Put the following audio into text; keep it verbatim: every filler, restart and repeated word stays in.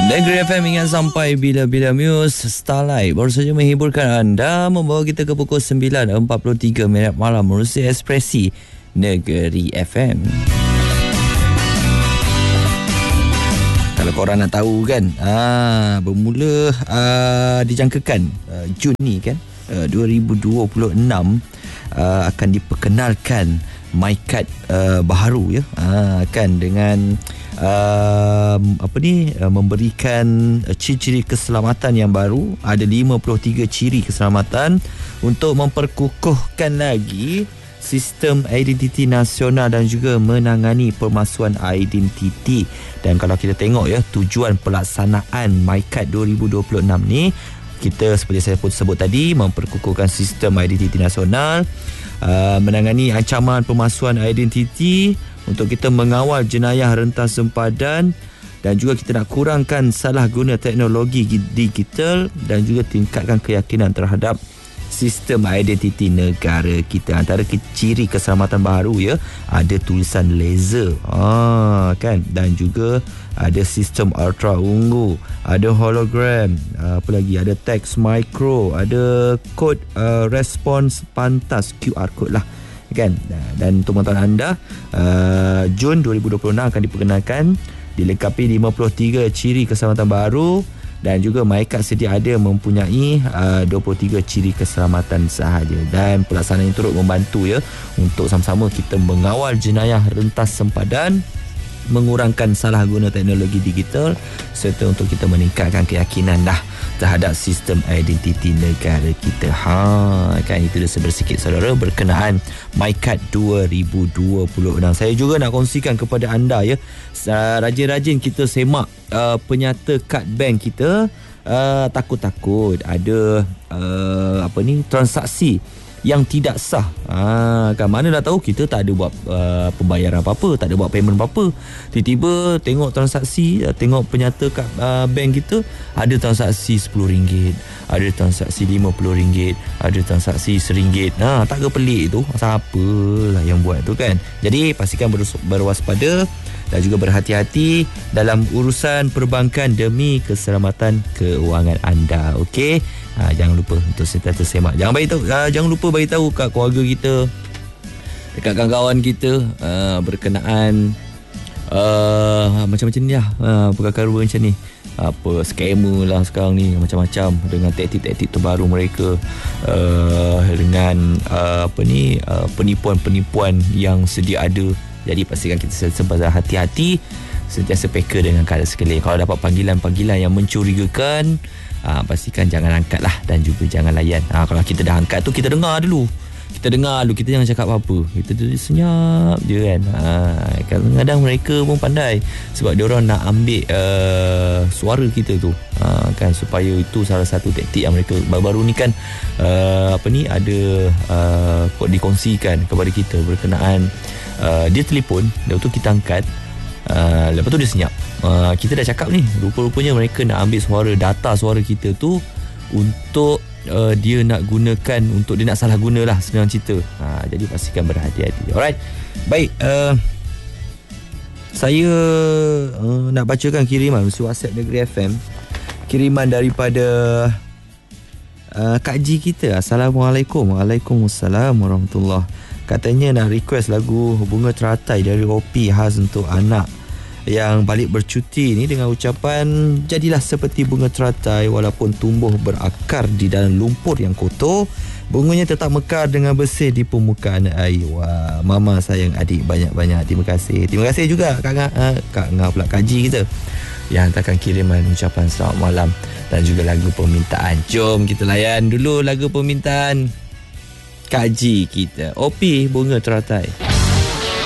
Negeri F M ingat sampai bila-bila Muse Starlight baru saja menghiburkan anda, membawa kita ke pukul sembilan empat puluh tiga minit malam menerusi Ekspresi Negeri F M. Kalau korang nak tahu kan, ah, bermula ah, dijangkakan ah, Jun ni kan, ah, dua ribu dua puluh enam ah, akan diperkenalkan MyKad uh, baharu ya, uh, kan dengan uh, apa ni uh, memberikan uh, ciri-ciri keselamatan yang baru. Ada lima puluh tiga ciri keselamatan untuk memperkukuhkan lagi sistem identiti nasional dan juga menangani pemalsuan identiti. Dan kalau kita tengok ya, tujuan pelaksanaan MyKad dua ribu dua puluh enam ni, kita seperti saya pun sebut tadi, memperkukuhkan sistem identiti nasional, Uh, menangani ancaman pemalsuan identiti, untuk kita mengawal jenayah rentas sempadan, dan juga kita nak kurangkan salah guna teknologi digital dan juga tingkatkan keyakinan terhadap sistem identiti negara kita. Antara ciri keselamatan baru ya, ada tulisan laser, ah, kan, dan juga ada sistem ultra ungu, ada hologram, apa lagi, ada teks micro, ada kod uh, respons pantas, Q R code lah kan. Dan untuk pengetahuan anda, uh, Jun dua ribu dua puluh enam akan diperkenalkan, dilengkapi lima puluh tiga ciri keselamatan baru, dan juga MyKad sedia ada mempunyai uh, dua puluh tiga ciri keselamatan sahaja. Dan pelaksanaan ini turut membantu ya, untuk sama-sama kita mengawal jenayah rentas sempadan, mengurangkan salah guna teknologi digital, serta untuk kita meningkatkan keyakinan dah terhadap sistem identiti negara kita. Ha, kan, itu dah sebersikit saudara berkenaan MyKad dua ribu dua puluh enam. Saya juga nak kongsikan kepada anda ya, rajin-rajin kita semak uh, penyata kad bank kita, uh, takut-takut ada uh, apa ni transaksi yang tidak sah. Ha, kan, mana dah tahu kita tak ada buat uh, pembayaran apa-apa, tak ada buat payment apa-apa. Tiba-tiba tengok transaksi, uh, tengok penyata kat uh, bank kita, ada transaksi sepuluh ringgit, ada transaksi lima puluh ringgit, ada transaksi seringgit. Ha, tak ke pelik tu? Siapalah yang buat tu kan? Jadi pastikan ber- berwaspada dan juga berhati-hati dalam urusan perbankan demi keselamatan keuangan anda. Okey, ha, jangan lupa untuk sentiasa semak. Jangan bagi tahu, ha, jangan lupa bagi tahu kat keluarga kita, dekat kawan-kawan kita, ha, berkenaan uh, macam-macam ni lah, ha, perkara-perkara macam ni. Apa scammer lah sekarang ni, macam-macam dengan taktik-taktik terbaru mereka, uh, dengan uh, apa ni uh, penipuan-penipuan yang sedia ada. Jadi pastikan kita sentiasa hati-hati, sentiasa peka dengan keadaan sekeliling. Kalau dapat panggilan-panggilan yang mencurigakan, aa, pastikan jangan angkat lah, dan juga jangan layan. Aa, kalau kita dah angkat tu, kita dengar dulu. Kita dengar dulu, kita jangan cakap apa-apa. Kita duduk senyap je kan. Aa, kadang-kadang mereka pun pandai, sebab diorang nak ambil uh, suara kita tu, aa, kan, supaya itu salah satu taktik yang mereka baru-baru ni kan, uh, apa ni, ada uh, dikongsikan kepada kita berkenaan Uh, dia telefon, lepas tu kita angkat, uh, lepas tu dia senyap. uh, Kita dah cakap ni, rupa-rupanya mereka nak ambil suara, data suara kita tu, untuk uh, dia nak gunakan, untuk dia nak salah guna lah senang cerita. uh, Jadi pastikan berhati-hati. Alright, baik, uh, saya uh, nak bacakan kiriman melalui WhatsApp Negeri F M. Kiriman daripada uh, Kak Ji kita. Assalamualaikum. Waalaikumsalam warahmatullahi. Katanya nak request lagu Bunga Teratai dari O P khas untuk anak yang balik bercuti ni, dengan ucapan, jadilah seperti bunga teratai, walaupun tumbuh berakar di dalam lumpur yang kotor, bunganya tetap mekar dengan bersih di permukaan air. Wah, mama sayang adik banyak-banyak. Terima kasih. Terima kasih juga Kak Ngah, uh, Kak Ngah pula, Kak Ji kita, yang hantarkan kiriman ucapan selamat malam dan juga lagu permintaan. Jom kita layan dulu lagu permintaan Kak Ji kita, O P Bunga Teratai.